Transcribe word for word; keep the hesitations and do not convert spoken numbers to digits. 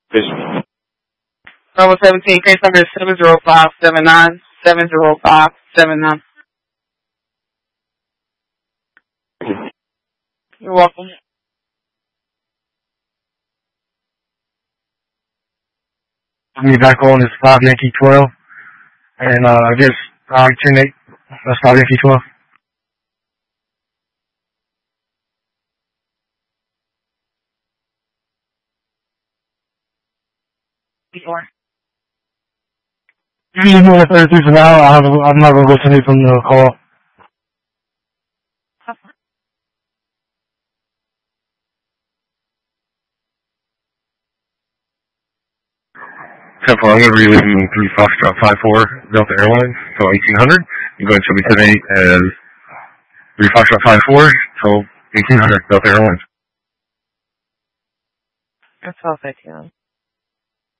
Fish. Bravo seventeen, case number is seven zero five seven nine, seven zero five seven nine. You're welcome. Me back on is five Yankee twelve, and uh, I guess I ten eight. That's five Yankee twelve. Before. You can do it thirty-three for now. I have, I'm not going to go to any from the call. ten four, I'm going to be leaving three Foxtrot five four Delta Airlines, so eighteen hundred. You're going to be ten eight as three Foxtrot five four, so eighteen hundred Delta Airlines. That's all fifteen.